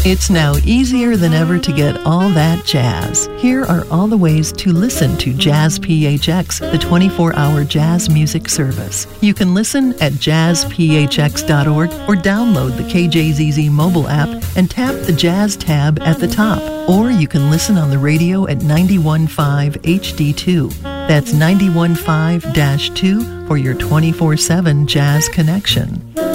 It's now easier than ever to get all that jazz. Here are all the ways to listen to Jazz PHX, the 24-hour jazz music service. You can listen at jazzphx.org or download the KJZZ mobile app and tap the Jazz tab at the top. Or you can listen on the radio at 91.5 HD2. That's 91.5-2 for your 24/7 jazz connection.